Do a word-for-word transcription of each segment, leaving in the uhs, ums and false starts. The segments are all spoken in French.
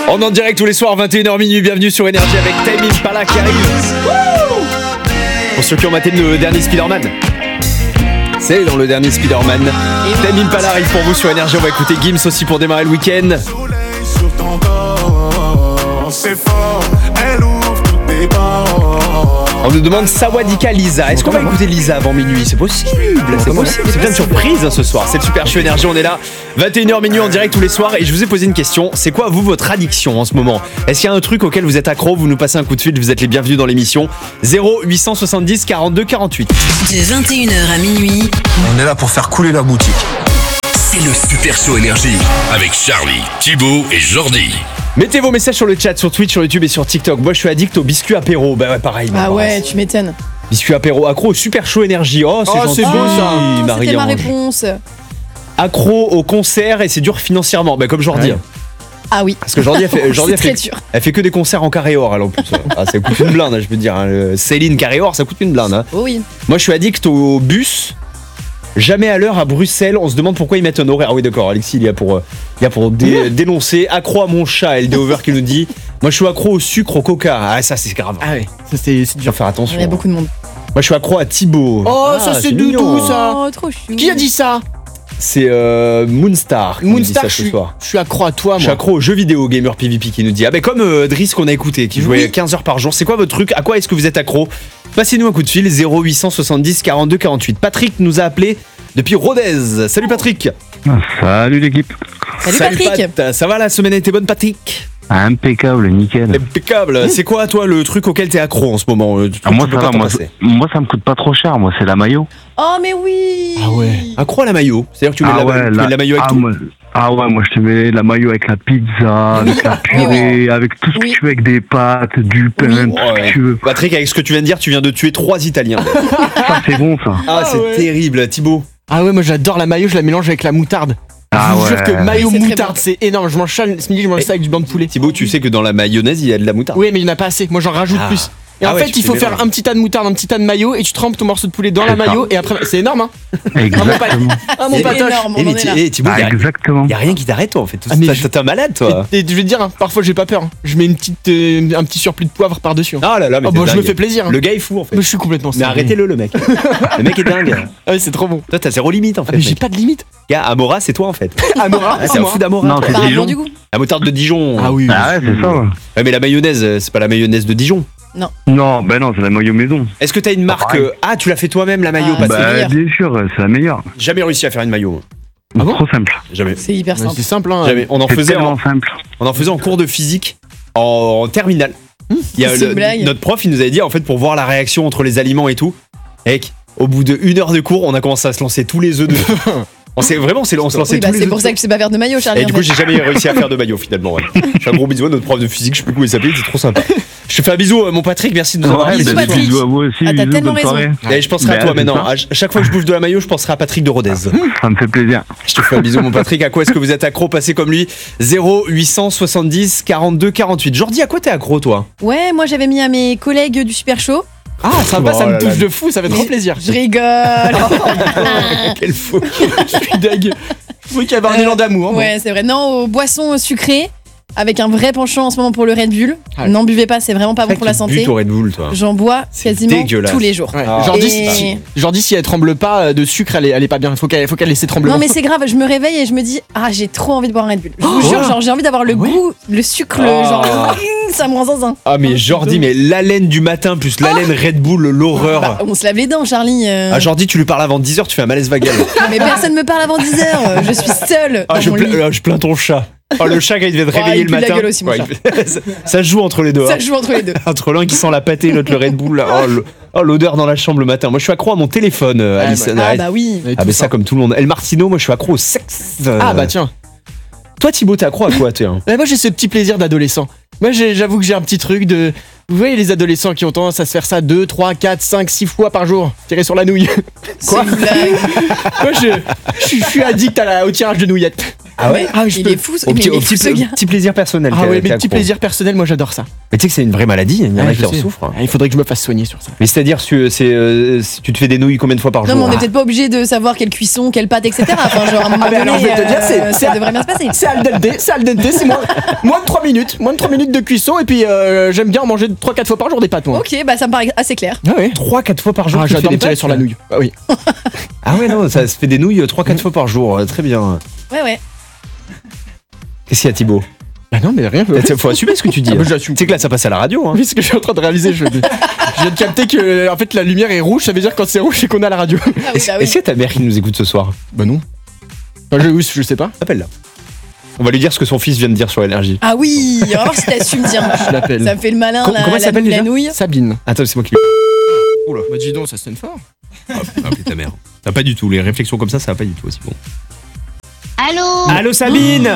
On est en direct tous les soirs, vingt et une heures minuit. Bienvenue sur Énergie avec Tame Impala qui arrive. Pour ceux qui ont maté le dernier Spider-Man. C'est dans le dernier Spider-Man. Tame Impala arrive pour vous sur Énergie. On va écouter Gims aussi pour démarrer le week-end. On nous demande Sawadika Lisa. Est-ce qu'on va écouter Lisa avant minuit? C'est possible, c'est possible. C'est plein de surprises hein, ce soir. C'est le Super Show Énergie, on est là. vingt et une heures minuit en direct tous les soirs. Et je vous ai posé une question. C'est quoi, vous, votre addiction en ce moment? Est-ce qu'il y a un truc auquel vous êtes accro? Vous nous passez un coup de fil, vous êtes les bienvenus dans l'émission. zéro huit cent soixante-dix quarante-deux quarante-huit. De vingt et une heures à minuit. On est là pour faire couler la boutique. C'est le Super Show Énergie avec Charlie, Thibaut et Jordi. Mettez vos messages sur le chat, sur Twitch, sur YouTube et sur TikTok. Moi, je suis addict au biscuit apéro. Bah ouais, pareil. Ah ouais, tu m'étonnes. Biscuit apéro, accro au Super Show Énergie. Oh, c'est oh, gentil. C'est beau ça. Oh, c'était ma réponse. Accro au concert et c'est dur financièrement. Bah comme Jordi. Ouais. Ah oui. Parce que Jordi a fait, Jordi a fait, dur. elle fait que des concerts en carré or. Alors en plus, ah, ça coûte une blinde, hein, je peux dire. Hein. Céline carré or, ça coûte une blinde. Hein. Oh oui. Moi, je suis addict au bus. Jamais à l'heure à Bruxelles, on se demande pourquoi ils mettent un horaire. Ah oui d'accord, Alexis il y a pour, il y a pour dé- dénoncer. Accro à mon chat, L D Over qui nous dit. Moi je suis accro au sucre, au coca. Ah ça c'est grave. Ah ouais, ça c'est, c'est dur. Faut faire attention. Il y a beaucoup de monde. Moi je suis accro à Thibaut. Oh ah, ça c'est, c'est doudou ça. Oh trop chou. Qui a dit ça? C'est euh, Moonstar. Moonstar, ça je, ce suis, soir. je suis accro à toi moi. Je suis accro aux jeux vidéo, Gamer P V P qui nous dit. Ah ben comme euh, Driss qu'on a écouté, qui jouait oui. quinze heures par jour. C'est quoi votre truc? À quoi est-ce que vous êtes accro? Passez-nous un coup de fil, zéro huit cent soixante-dix quarante-deux quarante-huit. Patrick nous a appelé depuis Rodez. Salut Patrick. Salut l'équipe. Salut, Salut Patrick. Pat. Ça va, la semaine a été bonne Patrick? Impeccable, nickel. Impeccable. Mmh. C'est quoi toi le truc auquel t'es accro en ce moment? Ah, moi ça va, moi, moi ça me coûte pas trop cher, moi c'est la maillot. Oh mais oui. Ah ouais. Accro à la maillot. C'est-à-dire que tu mets, ah la, ouais, tu la, mets la maillot avec ah, tout moi, ah ouais, moi je te mets la maillot avec la pizza, avec la purée, oui, oui. avec tout ce oui. que tu veux, avec des pâtes, du pain, oui. tout ouais. ce que tu veux. Patrick, avec ce que tu viens de dire, tu viens de tuer trois Italiens. Ça c'est bon ça. Ah, c'est ah ouais. terrible, Thibaut. Ah ouais, moi j'adore la maillot, je la mélange avec la moutarde. Ah je vous ouais. jure que maillot oui, moutarde c'est énorme, je mange ça ce midi, je mange ça avec du blanc de poulet. Thibaut, tu sais que dans la mayonnaise il y a de la moutarde. Oui mais il n'y en a pas assez, moi j'en rajoute ah. plus. Et ah en ouais, fait il faut faire un petit tas de moutarde, un petit tas de maillot et tu trempes ton morceau de poulet dans c'est la maillot ça. Et après c'est énorme hein. Exactement. Ah mon patoche. Eh mais eh, Thibaut, ah, y a, exactement. y a rien qui t'arrête toi en fait. Ah, mais je... T'es un malade toi. Et, et je vais te dire, hein, parfois j'ai pas peur. Hein. Je mets une petite, euh, un petit surplus de poivre par dessus. Hein. Ah là là mais oh, bon, je me fais plaisir. Hein. Le gars est fou en fait. Mais je suis complètement. Mais arrêtez-le le mec. Le mec est dingue. Ah oui c'est trop bon. Toi t'as zéro limite en fait. Ah, mais j'ai pas de limite. Gars, Amora c'est toi en fait. Amora, c'est un fou d'Amora. Non c'est Dijon. La moutarde de Dijon. Ah oui. Ah ouais c'est ça. Ouais mais la mayonnaise c'est pas la mayonnaise de Dijon. Non. Non, bah non, c'est la maillot maison. Est-ce que t'as une marque euh... Ah, tu l'as fait toi-même la maillot ah, Bah bien sûr, c'est la meilleure. Jamais réussi à faire une maillot. Ah bon trop simple. Jamais. C'est hyper simple. C'est simple hein. Jamais. On en c'est faisait en simple. On en faisait en cours de physique en, en terminale. Mmh, il y a le, notre prof, il nous avait dit en fait pour voir la réaction entre les aliments et tout. Mec, au bout de une heure de cours, on a commencé à se lancer tous les œufs de On s'est vraiment, c'est on se lançait oui, bah tous les c'est pour ça que je sais pas faire de maillot, Charlie. Et du coup, j'ai jamais réussi à faire de maillot finalement. Ouais. Je fais un gros bisou à notre prof de physique, je sais plus comment il s'appelait, c'est trop sympa. Je te fais un bisou, mon Patrick, merci de nous avoir dit. Bisous, Patrick. Bisous à vous aussi. Ah, t'as bisous, tellement raison. Et je penserai bah, à toi maintenant. À chaque fois que je bouffe de la maillot, je penserai à Patrick de Rodez. Ça me fait plaisir. Je te fais un bisou, mon Patrick. À quoi est-ce que vous êtes accro? Passez comme lui. zéro huit cent soixante-dix quarante-deux quarante-huit. Jordi, à quoi t'es accro toi? Ouais, moi j'avais mis à mes collègues du Super Show. Ah, sympa, oh ça me touche là. De fou, ça fait trop plaisir. Je rigole. Quel fou. Je suis dingue. Oui, qu'il y avait un élan d'amour. Ouais, bon. C'est vrai. Non, aux boissons sucrées, avec un vrai penchant en ce moment pour le Red Bull. Ah. N'en buvez pas, c'est vraiment pas bon pour la santé. Tu Red Bull, toi. J'en bois c'est quasiment dégueulasse. tous les jours. Ouais. Ah. Jordi, et... si, Jordi, si elle tremble pas de sucre, elle est, elle est pas bien. Il faut qu'elle, faut qu'elle laisse trembler. Non, mais c'est grave. Je me réveille et je me dis, ah, j'ai trop envie de boire un Red Bull. Je vous oh. jure, genre, j'ai envie d'avoir le ah ouais. goût, le sucre, oh. genre, ça me rend zinzin. Ah, mais Jordi, mais l'haleine du matin plus l'haleine oh. Red Bull, l'horreur. Bah, on se lave les dents, Charlie. Euh... Ah, Jordi, tu lui parles avant dix heures, tu fais un malaise vagal. Mais personne me parle avant dix heures. Je suis seule. Ah, je, pla- je plains ton chat. Oh, le chat quand il devait te réveiller oh, le matin. La gueule aussi, mon ouais, chat. Ça joue entre les deux. Ça hein. joue entre les deux. Entre l'un qui sent la pâtée, l'autre le Red Bull. Oh, le, oh, l'odeur dans la chambre le matin. Moi, je suis accro à mon téléphone, euh, ah, Alice. Bah, ah bah oui. Ah mais ça, ça comme tout le monde. El Martino, moi, je suis accro au sexe. Euh... Ah bah tiens. Toi, Thibaut, t'es accro à quoi, toi? Bah, moi, j'ai ce petit plaisir d'adolescent. Moi, j'ai, j'avoue que j'ai un petit truc de. Vous voyez les adolescents qui ont tendance à se faire ça deux, trois, quatre, cinq, six fois par jour, tirer sur la nouille. Quoi? Moi je, je, je suis addict à la, au tirage de nouillettes. Ah ouais. Ah, je Il peux- est fou, Au mais petit, il au est fou, petit, ce gars. petit plaisir personnel. Ah t'es- ouais, t'es mes petits accro. plaisirs personnels, moi j'adore ça. Mais tu sais que c'est une vraie maladie, il y en a Ouais, qui je en sais. souffrent. Ah, il faudrait que je me fasse soigner sur ça. Mais c'est-à-dire, tu, c'est, euh, si tu te fais des nouilles combien de fois par Non, jour mais on n'est Ah. peut-être pas obligé de savoir quelle cuisson, quelle pâte, et cetera. Enfin, genre, à un moment Ah, mais alors, donné, je vais te dire, c'est- euh, c'est- ça devrait bien se passer. C'est al dente, c'est al dente, c'est moins, moins de trois minutes. Moins de trois minutes de cuisson, et puis euh, j'aime bien en manger trois quatre fois par jour des pâtes, moi. Ok, bah ça me paraît assez clair. Ah ouais. trois quatre fois par jour. Ah, tu te fais j'adore des me tirer pâtes sur la nouille. Ah oui. Ah ouais, non, ça se fait des nouilles trois quatre fois par jour. euh, Très bien. Ouais, ouais. Qu'est-ce qu'il y a, Thibaut? Bah non, mais rien. Il faut assumer ce que tu dis. Ah bah, hein. j'assume. Tu sais que là, ça passe à la radio. Hein. Oui, ce que je suis en train de réaliser, je, je viens de capter que en fait la lumière est rouge, ça veut dire que quand c'est rouge, c'est qu'on a la radio. Ah oui, Est-ce bah oui. est-ce que ta mère qui nous écoute ce soir? Bah non. Enfin, je, oui, je sais pas. Appelle-la. On va lui dire ce que son fils vient de dire sur l'énergie. Ah oui, on va voir si t'assumes, tiens. Je l'appelle. Ça me fait le malin, Com- la, comment elle la, s'appelle la déjà nouille. Sabine. Attends, c'est moi qui lui. Oula. Bah dis donc, ça sonne fort. Appelle ta mère. T'as pas du tout. Les réflexions comme ça, ça va pas du tout aussi bon. Allô? Allô, Sabine.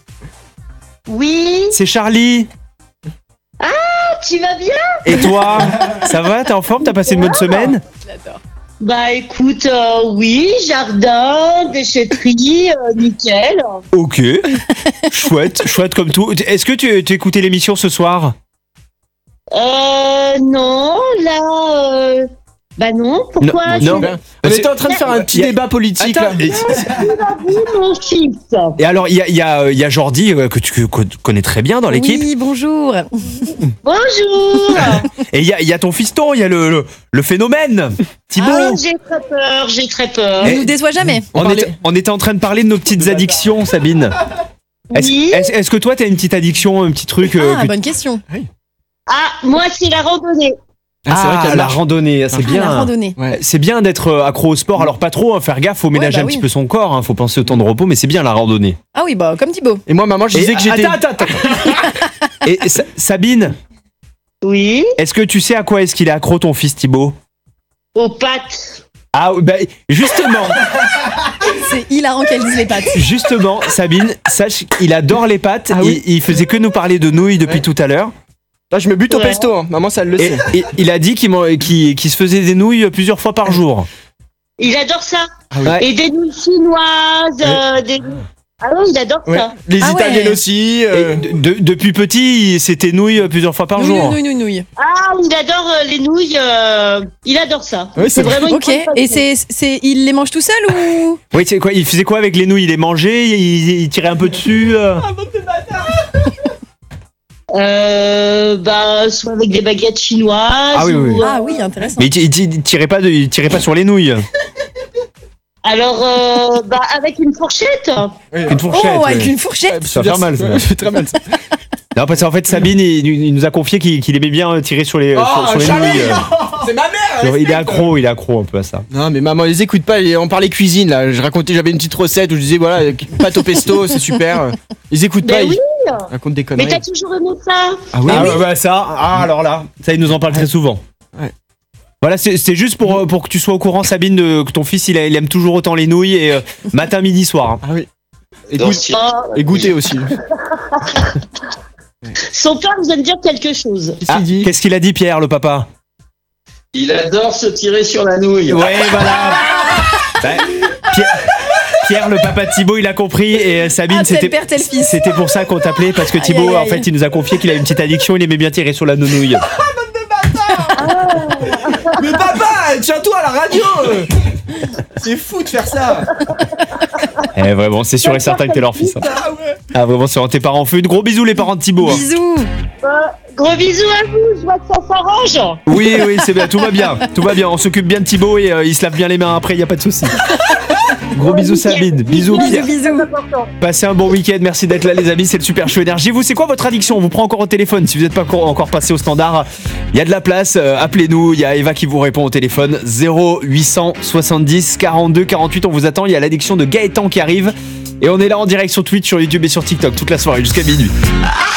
Oui? C'est Charlie. Tu vas bien? Et toi? Ça va? T'es en forme? T'as passé une bonne semaine? J'adore. Bah écoute, euh, oui, jardin, déchetterie, euh, nickel. Ok. Chouette, chouette comme tout. Est-ce que tu, tu écoutais l'émission ce soir? Euh, non, là, euh, bah non, pourquoi? Non, non. Ben, on C'est- était en train de faire un petit Y a- débat politique Attends, là. et- Oui, mon fils. Et alors, il y a, il y, a, il y a Jordi euh, que tu que- que tu connais très bien dans l'équipe. Oui, bonjour. Bonjour. Et il y a, il y a ton fiston, il y a le, le, le phénomène. Thibaut. Ah, j'ai très peur, j'ai très peur. On Eh, nous déçoit jamais. on, parlait- était, on était en train de parler de nos petites addictions, Sabine. Est-ce Oui. est-ce- est-ce que toi, t'as une petite addiction, un petit truc euh, Ah, que- bonne question. Ah, moi, c'est la randonnée. Ah, c'est vrai qu'elle la marche. randonnée, c'est Ah, la bien. randonnée. Ouais. C'est bien d'être euh, accro au sport, alors pas trop, hein, faire gaffe, faut ménager bah un oui. petit peu son corps, hein, faut penser au temps de repos, mais c'est bien la randonnée. Ah oui, bah comme Thibaut. Et moi, maman, je disais Et- que j'étais. Attends, attends, attends. Et Sa- Sabine, Oui. est-ce que tu sais à quoi est-ce qu'il est accro ton fils Thibaut? Aux pâtes. Ah, bah, justement, C'est hilarant qu'elle dise les pâtes. justement, Sabine, sache qu'il adore les pâtes, Ah oui. il, il faisait que nous parler de nouilles depuis Ouais. tout à l'heure. Là, je me bute au Ouais. pesto. hein. Maman, ça elle le Et, sait. et il a dit qu'il man- qu'il- qu'il se faisait des nouilles plusieurs fois par jour. Il adore ça. Ah oui. Ouais. Et des nouilles chinoises, euh, des... Ah oui, il adore Ouais. ça. Les Ah ouais. Italiennes aussi. euh, Et de- de- depuis petit, c'était nouilles plusieurs fois par Nouille, jour. nouille, nouille, nouille. Ah, il adore euh, les nouilles, euh, il adore ça. Oui, c'est vraiment une Ok, grande et passion. c'est, c'est, il les mange tout seul ou Oui, c'est quoi? Il faisait quoi avec les nouilles? Il les mangeait, il, il tirait un peu dessus. euh. Euh, bah, soit avec des baguettes chinoises. Ah oui, oui, oui. ou, euh, Ah oui, intéressant. Mais il, ti- il ti- il tirait pas, de- il tirait pas sur les nouilles. Alors, euh, bah, avec une fourchette. Une fourchette. Oh, avec ouais. une fourchette. Ça va faire mal, ça. Ouais, c'est très mal. ça. Non, parce qu'en fait, Sabine, il, il nous a confié qu'il qu'il aimait bien tirer sur les, sur, sur les Charlie, nouilles. euh. C'est ma mère. Genre, il est accro, il est accro un peu à ça. Non, mais maman, les écoute pas. On parlait cuisine là. Je racontais, j'avais une petite recette où je disais voilà, pâte au pesto, c'est super. Ils écoutent pas. Ben ils oui, racontent des mais conneries. t'as toujours aimé ça. Ah oui. Ah, ouais, bah, ça, ah, alors là, ça, il nous en parle très souvent. Ouais. Voilà, c'est c'est juste pour, euh, pour que tu sois au courant, Sabine, de- que ton fils, il, a- il aime toujours autant les nouilles, et euh, matin, midi, soir. hein. Ah oui. Et, goût- Oh, et goûter aussi. son père vient de dire quelque chose. Qu'est-ce Ah, qu'il dit Qu'est-ce qu'il a dit, Pierre, le papa? Il adore se tirer sur la nouille. Ouais, voilà. Bah, Pierre, Pierre, le papa de Thibaut, il a compris, et euh, Sabine, Ah, tel c'était père, tel fils. c'était pour ça qu'on t'appelait, parce que Aïe, Thibaut, aïe, en aïe. fait, il nous a confié qu'il avait une petite addiction, il aimait bien tirer sur la nouille. Mais papa, tiens-toi à la radio. euh. C'est fou de faire ça. Eh, vraiment, c'est sûr et certain que t'es leur fils. hein. Ah, vraiment, c'est tes parents en feu. De gros bisous, les parents de Thibaut. hein. Bisous. Bah, gros bisous à vous, je vois que ça s'arrange. Oui, oui, c'est bien, tout va bien. Tout va bien, on s'occupe bien de Thibaut et euh, il se lave bien les mains après, il y a pas de souci. Gros bisous, Sabine. Bisous, Bisous, Pierre. bisous. Passez un bon week-end, merci d'être là les amis, c'est le Super Show Énergie. Vous, c'est quoi votre addiction? On vous prend encore au téléphone, si vous n'êtes pas encore encore passé au standard, il y a de la place, euh, appelez-nous, il y a Eva qui vous répond au téléphone. Zéro huit cent soixante-dix quarante-deux quarante-huit, on vous attend, il y a l'addiction de Gaëtan qui arrive. Et on est là en direct sur Twitch, sur YouTube et sur TikTok toute la soirée jusqu'à minuit.